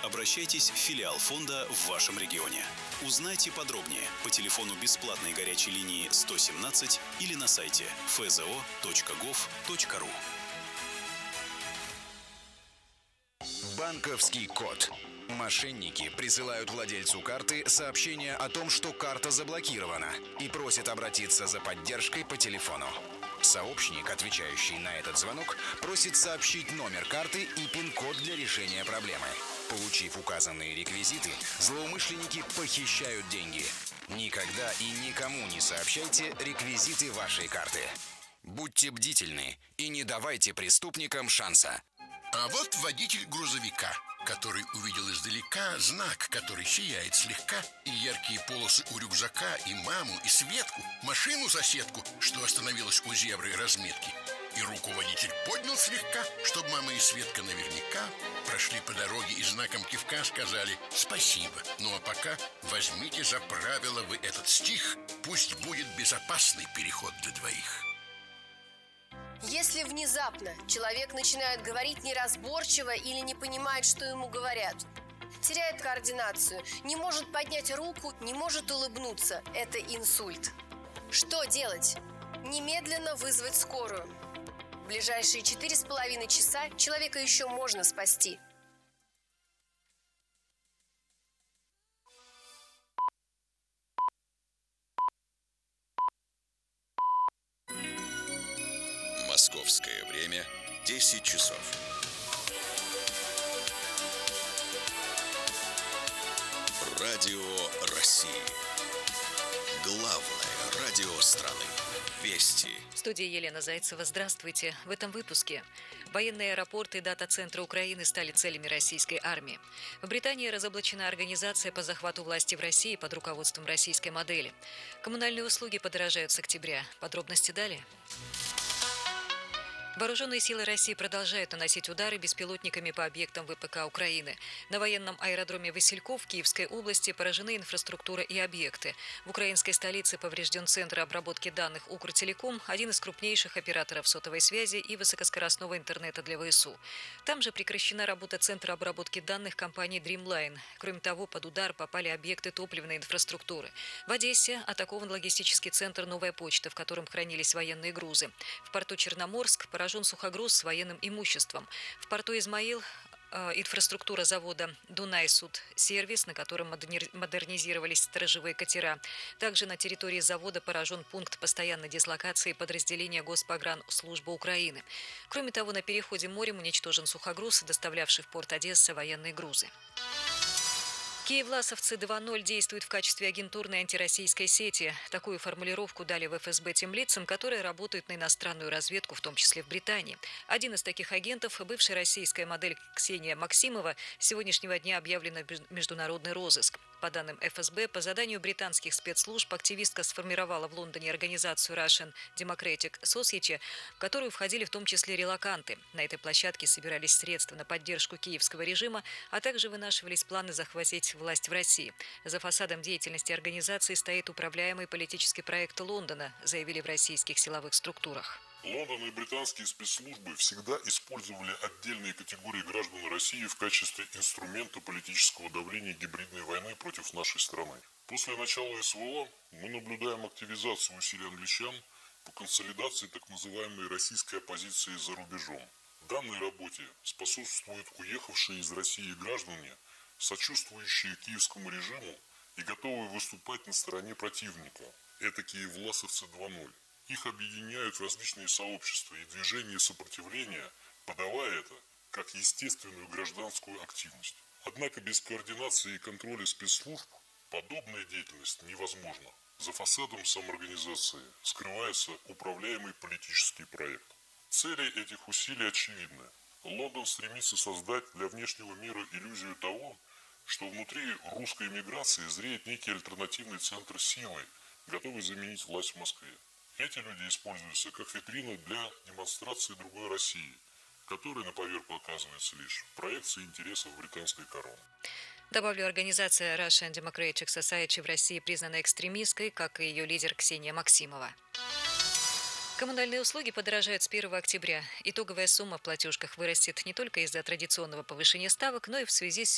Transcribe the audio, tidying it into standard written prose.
Обращайтесь в филиал фонда в вашем регионе. Узнайте подробнее по телефону бесплатной горячей линии 117 или на сайте fzo.gov.ru. Банковский код. Мошенники присылают владельцу карты сообщение о том, что карта заблокирована, и просят обратиться за поддержкой по телефону. Сообщник, отвечающий на этот звонок, просит сообщить номер карты и пин-код для решения проблемы. Получив указанные реквизиты, злоумышленники похищают деньги. Никогда и никому не сообщайте реквизиты вашей карты. Будьте бдительны и не давайте преступникам шанса. А вот водитель грузовика, который увидел издалека знак, который сияет слегка, и яркие полосы у рюкзака, и маму, и Светку, машину-соседку, что остановилась у зебры разметки. И руку водитель поднял слегка, чтобы мама и Светка наверняка прошли по дороге и знаком кивка сказали «спасибо». Ну а пока возьмите за правило вы этот стих, пусть будет безопасный переход для двоих. Если внезапно человек начинает говорить неразборчиво или не понимает, что ему говорят, теряет координацию, не может поднять руку, не может улыбнуться, это инсульт. Что делать? Немедленно вызвать скорую. В ближайшие 4,5 часа человека еще можно спасти. Московское время 10 часов. Радио России. Главное радио страны. Вести. В студии Елена Зайцева. Здравствуйте. В этом выпуске. Военные аэропорты и дата-центры Украины стали целями российской армии. В Британии разоблачена организация по захвату власти в России под руководством российской модели. Коммунальные услуги подорожают с октября. Подробности далее. Вооруженные силы России продолжают наносить удары беспилотниками по объектам ВПК Украины. На военном аэродроме Васильков в Киевской области поражены инфраструктура и объекты. В украинской столице поврежден центр обработки данных Укртелеком, один из крупнейших операторов сотовой связи и высокоскоростного интернета для ВСУ. Там же прекращена работа центра обработки данных компании Dreamline. Кроме того, под удар попали объекты топливной инфраструктуры. В Одессе атакован логистический центр «Новая почта», в котором хранились военные грузы. В порту Черноморск поражен сухогруз с военным имуществом. В порту Измаил инфраструктура завода «Дунай-Суд-сервис», на котором модернизировались сторожевые катера. Также на территории завода поражен пункт постоянной дислокации подразделения Госпогранслужбы Украины. Кроме того, на переходе морем уничтожен сухогруз, доставлявший в порт Одесса военные грузы. Киевласовцы 2.0 действуют в качестве агентурной антироссийской сети. Такую формулировку дали в ФСБ тем лицам, которые работают на иностранную разведку, в том числе в Британии. Один из таких агентов, бывшая российская модель Ксения Максимова, с сегодняшнего дня объявлена в международный розыск. По данным ФСБ, по заданию британских спецслужб активистка сформировала в Лондоне организацию Russian Democratic Society, в которую входили в том числе релоканты. На этой площадке собирались средства на поддержку киевского режима, а также вынашивались планы захватить власть в России. За фасадом деятельности организации стоит управляемый политический проект Лондона, заявили в российских силовых структурах. Лондон и британские спецслужбы всегда использовали отдельные категории граждан России в качестве инструмента политического давления гибридной войны против нашей страны. После начала СВО мы наблюдаем активизацию усилий англичан по консолидации так называемой российской оппозиции за рубежом. Данной работе способствуют уехавшие из России граждане, сочувствующие киевскому режиму и готовые выступать на стороне противника. Этакие власовцы 2.0. Их объединяют различные сообщества и движения сопротивления, подавая это как естественную гражданскую активность. Однако без координации и контроля спецслужб подобная деятельность невозможна. За фасадом самоорганизации скрывается управляемый политический проект. Цели этих усилий очевидны. Лондон стремится создать для внешнего мира иллюзию того, что внутри русской эмиграции зреет некий альтернативный центр силы, готовый заменить власть в Москве. Эти люди используются как витрина для демонстрации другой России, которая на поверку оказывается лишь проекцией интересов британской короны. Добавлю, организация Russian Democratic Society в России признана экстремистской, как и ее лидер Ксения Максимова. Коммунальные услуги подорожают с 1 октября. Итоговая сумма в платежках вырастет не только из-за традиционного повышения ставок, но и в связи с